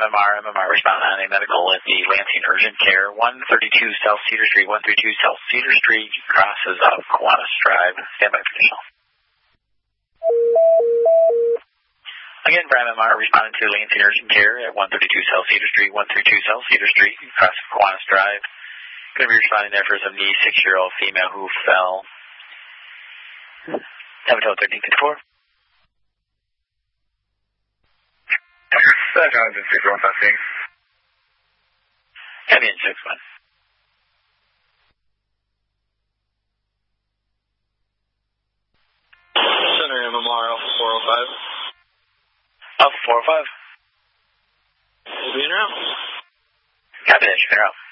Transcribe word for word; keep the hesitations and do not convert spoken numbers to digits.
M M R. M M R responding medical at the Lansing Urgent Care, one thirty-two South Cedar Street, one thirty-two South Cedar Street, crosses up Kiwanis Drive. Stand by for signal. Again, for M M R, responding to Lansing Urgent Care at one thirty-two South Cedar Street, one thirty-two South Cedar Street, across Kiwanis Drive. Going to be responding there for a seventy-six-year-old female who fell. Seven thirteen fifty-four. That's one six one five six. Heavy in six one. Center M M R Alpha four oh five. Alpha four oh five. We'll be in route. Copy that, you're out.